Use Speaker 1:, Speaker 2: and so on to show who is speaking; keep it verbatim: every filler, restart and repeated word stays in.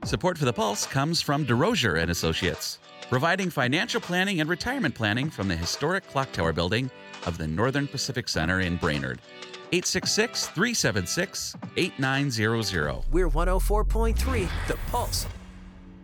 Speaker 1: Support for the Pulse comes from DeRosier and Associates, providing financial planning and retirement planning from the historic Clock Tower building of the Northern Pacific Center in Brainerd. eight six six, three seven six, eight nine zero zero.
Speaker 2: We're one oh four point three, The Pulse.